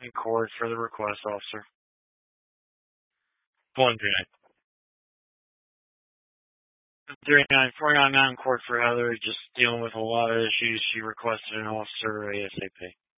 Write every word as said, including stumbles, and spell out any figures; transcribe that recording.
in court for the request, officer. one three nine. three nine four nine nine in court for Heather, just dealing with a lot of issues. She requested an officer ASAP.